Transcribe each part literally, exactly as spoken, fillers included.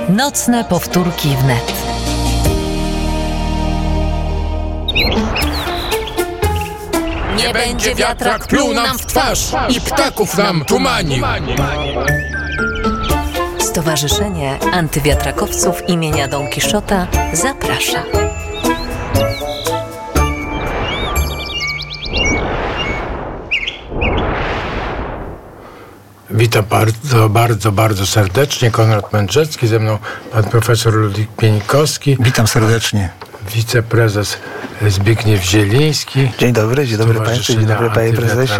Nocne powtórki wnet. Nie będzie wiatrak pluł nam w twarz i ptaków nam tumanił. Stowarzyszenie Antywiatrakowców imienia Don Kiszota zaprasza. Witam bardzo, bardzo, bardzo serdecznie. Konrad Mędrzecki, ze mną pan profesor Ludwik Pienikowski. Witam serdecznie. Wiceprezes Zbigniew Zieliński. Dzień dobry, dzień dobry państwu, dzień dobry panie prezesie.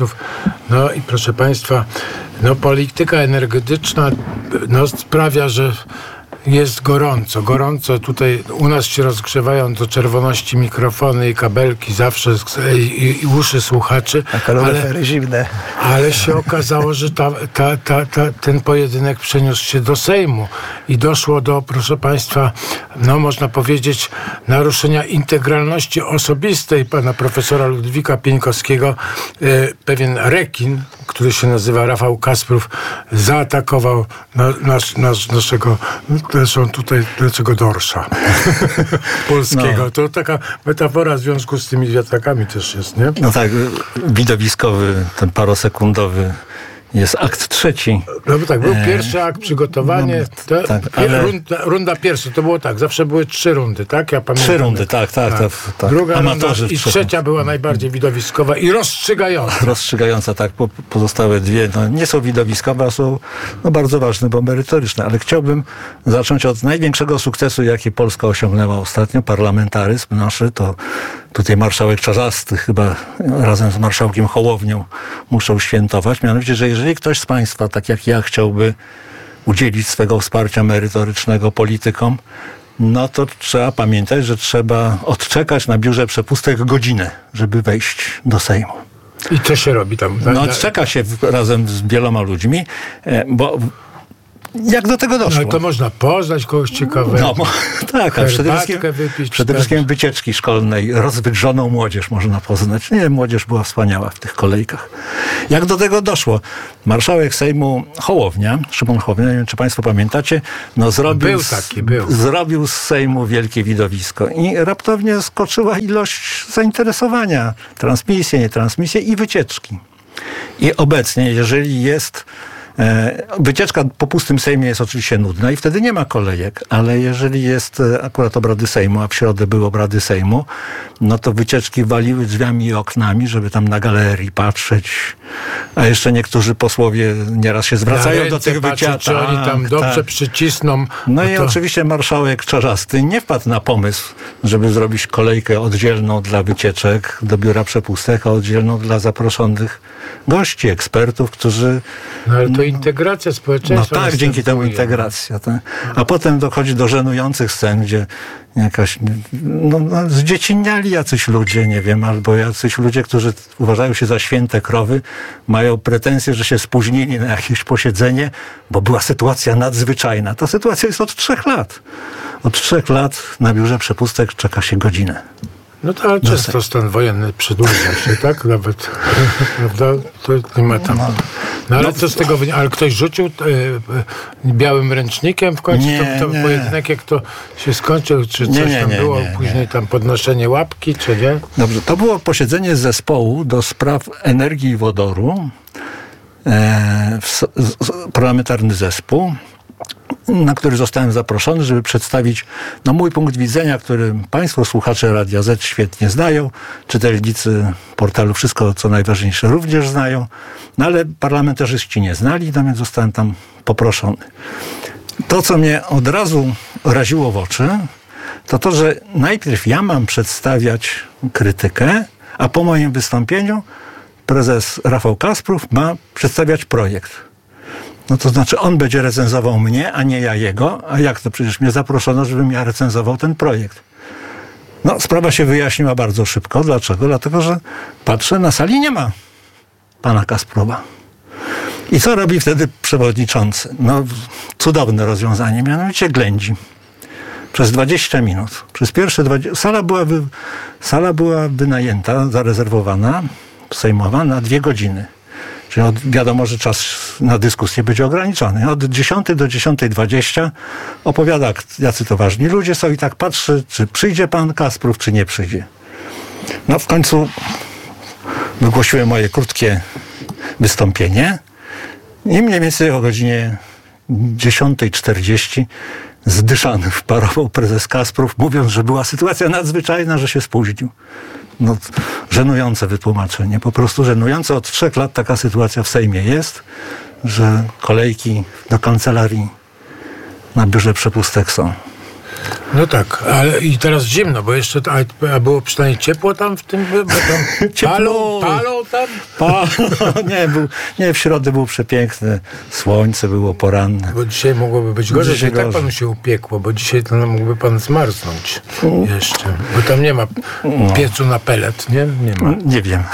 No i proszę państwa, no polityka energetyczna no, sprawia, że jest gorąco, gorąco. Tutaj u nas się rozgrzewają do czerwoności mikrofony i kabelki zawsze i, i uszy słuchaczy. A kaloryfery zimne. Ale się okazało, że ta, ta, ta, ta, ten pojedynek przeniósł się do Sejmu i doszło do, proszę państwa, no można powiedzieć, naruszenia integralności osobistej pana profesora Ludwika Pienikowskiego. E, pewien rekin, który się nazywa Rafał Kasprów, zaatakował na, nas, nas, naszego Zresztą tutaj naszego dorsza polskiego. No. To taka metafora w związku z tymi wiatrakami też jest, nie? No tak, widowiskowy, ten parosekundowy jest akt trzeci. No bo tak, był pierwszy akt, przygotowanie. No, tak, ale... runda, runda pierwsza, to było tak, zawsze były trzy rundy, tak? Ja pamiętam. Trzy rundy, tak, tak. tak. tak. Druga runda i trzecia była najbardziej widowiskowa i rozstrzygająca. Rozstrzygająca, tak. Po, pozostałe dwie no, nie są widowiskowe, a są no, bardzo ważne, bo merytoryczne. Ale chciałbym zacząć od największego sukcesu, jaki Polska osiągnęła ostatnio. Parlamentaryzm nasz, to tutaj marszałek Czarzasty chyba razem z marszałkiem Hołownią muszą świętować. Mianowicie, że jeżeli ktoś z państwa, tak jak ja, chciałby udzielić swego wsparcia merytorycznego politykom, no to trzeba pamiętać, że trzeba odczekać na biurze przepustek godzinę, żeby wejść do Sejmu. I co się robi tam? No odczeka się razem z wieloma ludźmi, bo jak do tego doszło? No to można poznać kogoś ciekawego. No, tak, a przede wszystkim, wypić, przede wszystkim wycieczki szkolnej, rozwydrzoną młodzież można poznać. Nie, młodzież była wspaniała w tych kolejkach. Jak do tego doszło? Marszałek Sejmu Hołownia, Szymon Hołownia, nie wiem, czy państwo pamiętacie, no zrobił, był taki, był. Z, zrobił z Sejmu wielkie widowisko i raptownie skoczyła ilość zainteresowania. Transmisje, nie transmisje i wycieczki. I obecnie, jeżeli jest wycieczka po pustym Sejmie jest oczywiście nudna i wtedy nie ma kolejek, ale jeżeli jest akurat obrady Sejmu, a w środę były obrady Sejmu, no to wycieczki waliły drzwiami i oknami, żeby tam na galerii patrzeć, a jeszcze niektórzy posłowie nieraz się zwracają do tych wycieczek. Czy oni tam dobrze tak. przycisną. No, no i to... oczywiście marszałek Czarzasty nie wpadł na pomysł, żeby zrobić kolejkę oddzielną dla wycieczek do biura przepustek, a oddzielną dla zaproszonych gości, ekspertów, którzy... No ale to integracja społeczeństwa. No tak, dzięki temu integracja. Tak. A potem dochodzi do żenujących scen, gdzie jakaś, no, no, zdziecinniali jacyś ludzie, nie wiem, albo jacyś ludzie, którzy uważają się za święte krowy, mają pretensje, że się spóźnili na jakieś posiedzenie, bo była sytuacja nadzwyczajna. Ta sytuacja jest od trzech lat. Od trzech lat na biurze przepustek czeka się godzinę. No to ale często stan wojenny przedłuża się, tak? Nawet, prawda? To nie ma tam... No ale co z tego wynika? Ale ktoś rzucił e, e, białym ręcznikiem w końcu nie, to, to nie. pojedynek, jak to się skończył? Czy coś nie, nie, tam nie, było? nie, Później nie. tam podnoszenie łapki, czy nie? Dobrze, to było posiedzenie zespołu do spraw energii i wodoru, e, w, z, parlamentarny zespół, na który zostałem zaproszony, żeby przedstawić no, mój punkt widzenia, który państwo, słuchacze Radia Z świetnie znają, czytelnicy portalu Wszystko co najważniejsze również znają, no ale parlamentarzyści nie znali, no więc zostałem tam poproszony. To, co mnie od razu raziło w oczy, to to, że najpierw ja mam przedstawiać krytykę, a po moim wystąpieniu prezes Rafał Kasprów ma przedstawiać projekt. No to znaczy on będzie recenzował mnie, a nie ja jego. A jak to? Przecież mnie zaproszono, żebym ja recenzował ten projekt. No, sprawa się wyjaśniła bardzo szybko. Dlaczego? Dlatego, że patrzę, na sali nie ma pana Kasprowa. I co robi wtedy przewodniczący? No, cudowne rozwiązanie, mianowicie ględzi. Przez dwadzieścia minut. Przez pierwsze dwadzieścia... Sala była, wy... Sala była wynajęta, zarezerwowana, sejmowa na dwie godziny. Czyli od, wiadomo, że czas na dyskusję będzie ograniczony. Od dziesiątej do dziesiątej dwadzieścia opowiada, jacy to ważni ludzie są i tak patrzy, czy przyjdzie pan Kasprów, czy nie przyjdzie. No w końcu wygłosiłem moje krótkie wystąpienie i mniej więcej o godzinie dziesiątej czterdzieści zdyszany wparował prezes Kasprów, mówiąc, że była sytuacja nadzwyczajna, że się spóźnił. No, żenujące wytłumaczenie, po prostu żenujące. Od trzech lat taka sytuacja w Sejmie jest, że kolejki do kancelarii na biurze przepustek są. No tak, ale i teraz zimno, bo jeszcze, a, a było przynajmniej ciepło tam w tym, bo tam palą, palą tam? Pa, nie, był, nie, w środę było przepiękne, słońce było poranne. Bo dzisiaj mogłoby być gorzej, Dzisiaj że tak gorzej. panu się upiekło, bo dzisiaj to mógłby pan zmarznąć jeszcze, bo tam nie ma piecu na pelet, nie? Nie ma. Nie wiem.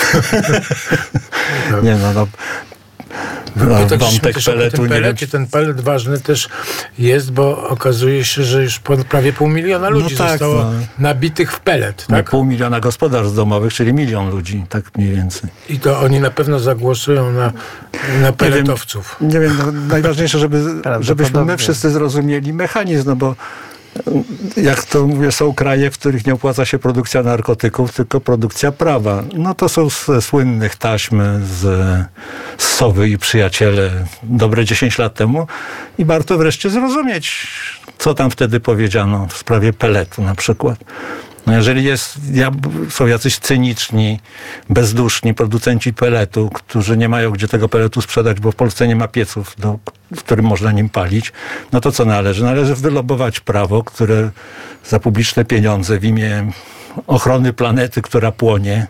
nie no, no. No, tak wątek też peletu, o tym nie wiem. pelecie, ten pelet ważny też jest, bo okazuje się, że już prawie pół miliona ludzi No tak, zostało no. nabitych w pelet, Nie, tak? pół miliona gospodarstw domowych, czyli milion ludzi, tak mniej więcej. I to oni na pewno zagłosują na, na peletowców. Nie wiem, no, najważniejsze, żeby, żebyśmy my wszyscy zrozumieli mechanizm, no bo jak to mówię, są kraje, w których nie opłaca się produkcja narkotyków, tylko produkcja prawa. No to są ze słynnych taśm z, z Sowy i Przyjaciele dobre dziesięć lat temu i warto wreszcie zrozumieć, co tam wtedy powiedziano w sprawie peletu na przykład. No jeżeli jest, ja, są jacyś cyniczni, bezduszni producenci peletu, którzy nie mają gdzie tego peletu sprzedać, bo w Polsce nie ma pieców, do, w którym można nim palić, no to co należy? Należy wylobować prawo, które za publiczne pieniądze w imię ochrony planety, która płonie,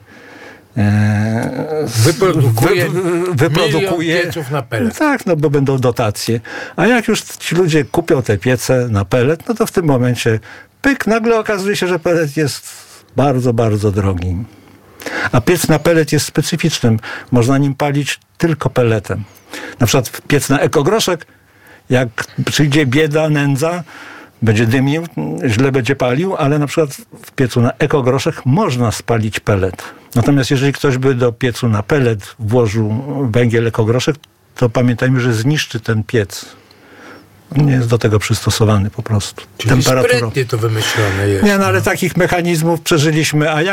e, Wyprodukuje, wy, wy, wyprodukuje milion pieców na pelet. No tak, no bo będą dotacje. A jak już ci ludzie kupią te piece na pelet, no to w tym momencie pyk, nagle okazuje się, że pelet jest bardzo, bardzo drogi. A piec na pelet jest specyficznym. Można nim palić tylko peletem. Na przykład piec na ekogroszek, jak przyjdzie bieda, nędza, będzie dymił, źle będzie palił, ale na przykład w piecu na ekogroszek można spalić pelet. Natomiast jeżeli ktoś by do piecu na pelet włożył węgiel ekogroszek, to pamiętajmy, że zniszczy ten piec. Nie jest do tego przystosowany po prostu. Czyli sprytnie to wymyślone jest. Nie, no ale takich mechanizmów przeżyliśmy, a jak